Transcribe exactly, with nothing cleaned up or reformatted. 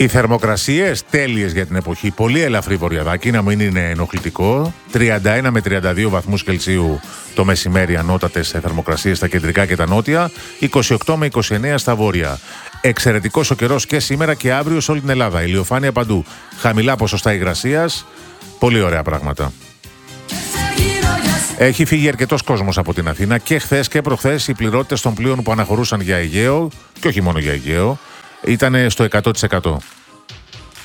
Οι θερμοκρασίες τέλειες για την εποχή, πολύ ελαφρύ βορειαδάκι, να μην είναι ενοχλητικό. τριάντα ένα με τριάντα δύο βαθμούς Κελσίου το μεσημέρι, ανώτατες θερμοκρασίες στα κεντρικά και τα νότια, είκοσι οκτώ με είκοσι εννέα στα βόρεια. Εξαιρετικός ο καιρός και σήμερα και αύριο σε όλη την Ελλάδα. Ηλιοφάνεια παντού. Χαμηλά ποσοστά υγρασίας. Πολύ ωραία πράγματα. Έχει φύγει αρκετός κόσμος από την Αθήνα και χθες και προχθές. Οι πληρότητες των πλοίων που αναχωρούσαν για Αιγαίο, και όχι μόνο για Αιγαίο, ήταν στο εκατό τοις εκατό.